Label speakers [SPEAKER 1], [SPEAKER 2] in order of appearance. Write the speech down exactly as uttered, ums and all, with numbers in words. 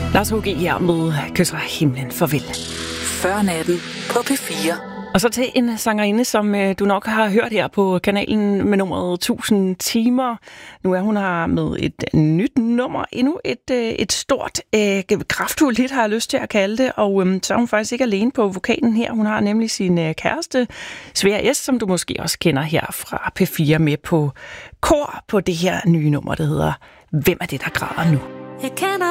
[SPEAKER 1] Lars H G her med Kysser himlen farvel.
[SPEAKER 2] Før natten på P fire.
[SPEAKER 1] Og så til en sangerinde, som øh, du nok har hørt her på kanalen med nummeret tusind timer. Nu er hun her med et nyt nummer. Endnu et, øh, et stort, øh, kraftfuldt hit, har jeg lyst til at kalde det. Og øh, så er hun faktisk ikke alene på vokalen her. Hun har nemlig sin øh, kæreste, Svea S., som du måske også kender her fra P fire, med på kor på det her nye nummer, der hedder Hvem er det, der græder nu?
[SPEAKER 3] Jeg kender